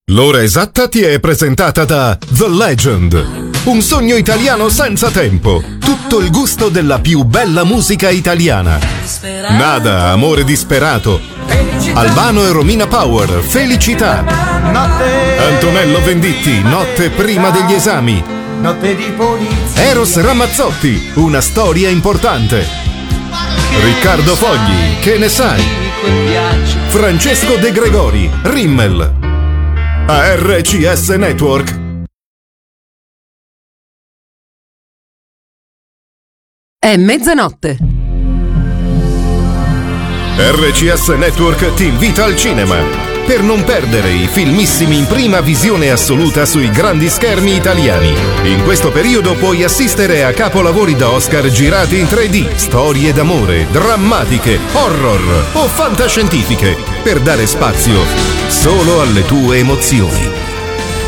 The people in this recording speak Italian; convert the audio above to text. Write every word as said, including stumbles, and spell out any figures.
L'ora esatta ti è presentata da The Legend, un sogno italiano senza tempo, tutto il gusto della più bella musica italiana. Nada, amore disperato, Albano e Romina Power, Felicità, Antonello Venditti, Notte prima degli esami, Eros Ramazzotti, Una storia importante, Riccardo Fogli, Che ne sai, Francesco De Gregori, Rimmel. A R C S Network. È mezzanotte. R C S Network ti invita al cinema per non perdere i filmissimi in prima visione assoluta sui grandi schermi italiani. In questo periodo puoi assistere a capolavori da Oscar girati in tre D, storie d'amore, drammatiche, horror o fantascientifiche, per dare spazio solo alle tue emozioni.